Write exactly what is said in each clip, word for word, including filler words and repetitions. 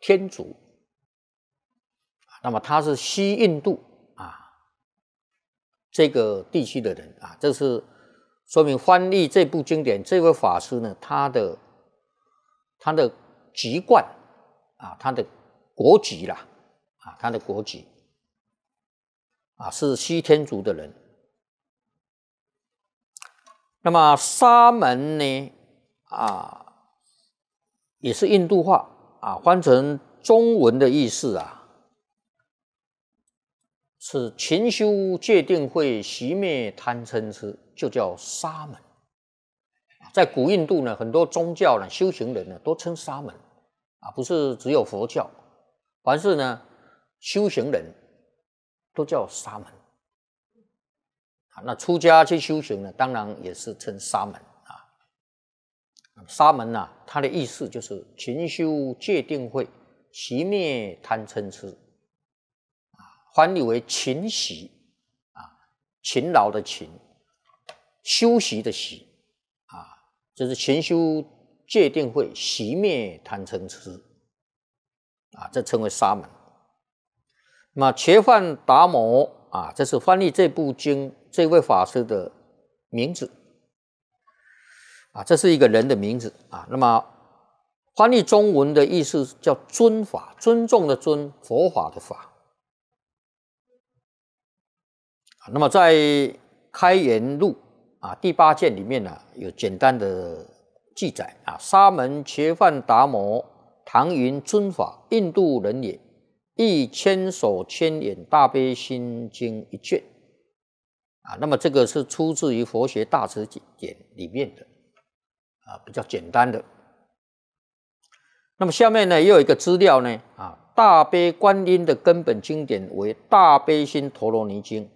天竺，那么他是西印度啊这个地区的人啊，这是说明翻译这部经典这位法师呢，他的他的籍贯啊，他的国籍啦啊，他的国籍啊是西天竺的人。那么沙门呢啊，也是印度话啊，翻成中文的意思啊，是勤修戒定慧，熄灭贪嗔痴，就叫沙门。在古印度呢，很多宗教呢，修行人呢，都称沙门啊，不是只有佛教，凡是呢修行人都叫沙门。那出家去修行呢，当然也是称沙门啊。沙门啊，它的意思就是勤修戒定慧，熄灭贪嗔痴啊，翻译为勤习啊，勤劳的勤，修习的习啊，就是勤修戒定慧，熄灭贪嗔痴啊，这称为沙门。那么伽梵达摩啊，这是翻译这部经这位法师的名字啊，这是一个人的名字啊。那么翻译中文的意思叫尊法，尊重的尊，佛法的法。那么在开元录啊第八卷里面呢、啊，有简单的记载啊，沙门伽梵达摩，唐云尊法，印度人也。亦千手千眼大悲心经一卷啊，那么这个是出自于佛学大辞典里面的啊，比较简单的。那么下面呢也有一个资料呢啊，大悲观音的根本经典为《大悲心陀罗尼经》，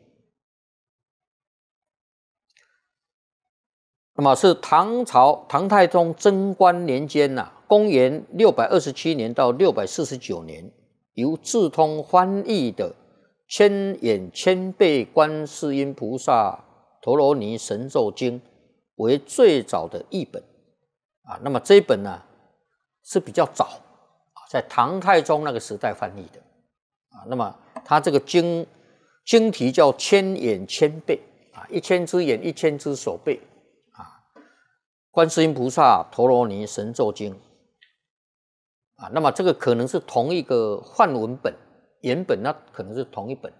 那么是唐朝唐太宗贞观年间呐、啊，公元六百二十七年到六百四十九年。由智通翻译的《千眼千倍观世音菩萨陀罗尼神咒经》为最早的译本啊。那么这一本呢是比较早啊，在唐太宗那个时代翻译的啊。那么它这个经经题叫千眼千倍啊，一千只眼，一千只手背啊，观世音菩萨陀罗尼神咒经。啊，那么这个可能是同一个梵文本，原本那可能是同一本。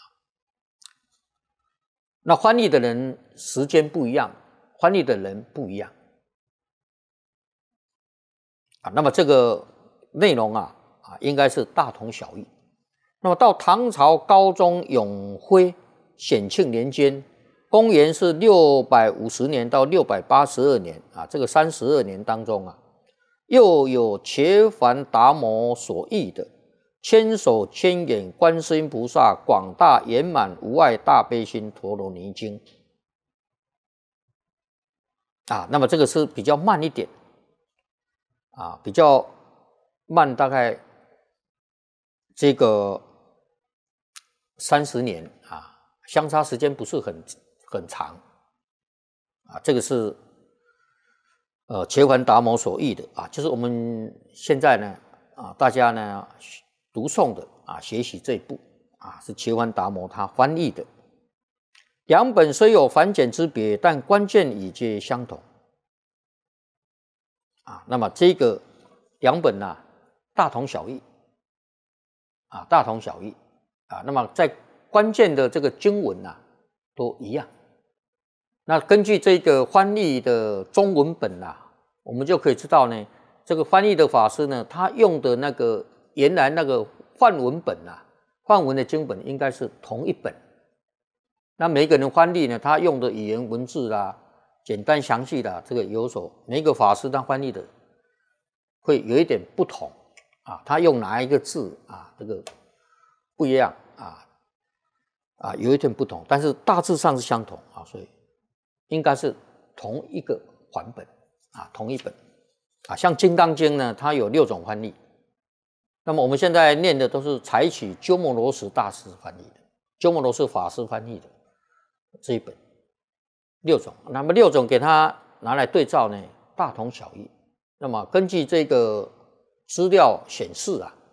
那翻译的人时间不一样，翻译的人不一样。啊，那么这个内容啊啊应该是大同小异。那么到唐朝高宗永徽显庆年间，公元是六百五十年到六百八十二年啊，这个三十二年当中啊。又有伽梵达摩所译的《千手千眼观世音菩萨广大圆满无碍大悲心陀罗尼经》啊，那么这个是比较慢一点啊，比较慢，大概这个三十年啊，相差时间不是很很长啊，这个是。呃，伽梵达摩所译的啊，就是我们现在呢啊，大家呢读诵的啊，学习这一部啊，是伽梵达摩他翻译的。两本虽有繁简之别，但关键已皆相同啊。那么这个两本呢、啊，大同小异啊，大同小异啊。那么在关键的这个经文啊，都一样。那根据这个翻译的中文本啊，我们就可以知道呢，这个翻译的法师呢，他用的那个原来那个梵文本啊，梵文的经本应该是同一本。那每个人翻译呢，他用的语言文字啦、简单详细的这个有所，每个法师他翻译的会有一点不同啊，他用哪一个字啊，这个不一样啊啊，有一点不同，但是大致上是相同啊，所以。应该是同一个版本啊，同一本啊。像《金刚经》呢，它有六种翻译。那么我们现在念的都是采取鸠摩罗什大师翻译的，鸠摩罗什法师翻译的这一本六种。那么六种给它拿来对照呢，大同小异。那么根据这个资料显示啊，